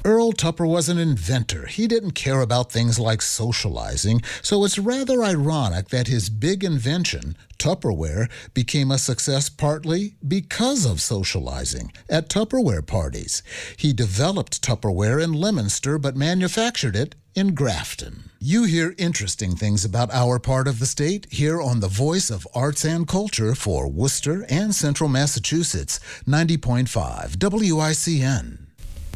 Earl Tupper was an inventor. He didn't care about things like socializing, so it's rather ironic that his big invention, Tupperware, became a success partly because of socializing at Tupperware parties. He developed Tupperware in Leominster but manufactured it in Grafton. You hear interesting things about our part of the state here on the Voice of Arts and Culture for Worcester and Central Massachusetts, 90.5 WICN.